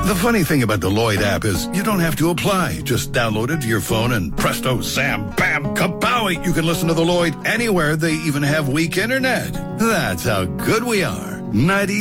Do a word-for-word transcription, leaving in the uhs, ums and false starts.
The funny thing about the Lloyd app is you don't have to apply. Just download it to your phone and presto, Sam, bam, kapowie! You can listen to the Lloyd anywhere. They even have weak internet. That's how good we are. ninety